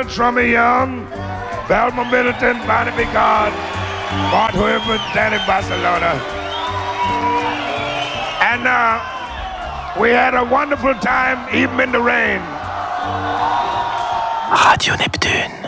Trummy Young, Velma Middleton, Bonnie Bigard, Bart Huber, Danny Barcelona. And we had a wonderful time even in the rain. Radio Neptune.